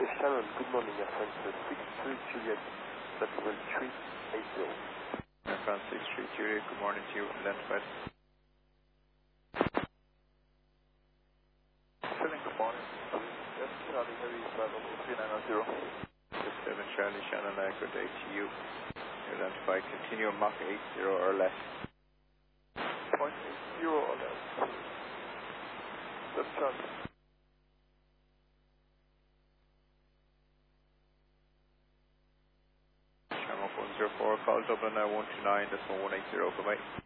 Shannon, good morning, Air France 63 Juliet, that's level 380. Air France 63 Juliet, good morning to you, identified. Shannon, good morning. Yes, Charlie, heavy travel 3900. 7 Charlie, Shannon, good day to you. Identified, continue Mach 80 or less. 0.80 or less. That's Charlie. Channel 104, call Dublin now 129, that's 180, goodbye.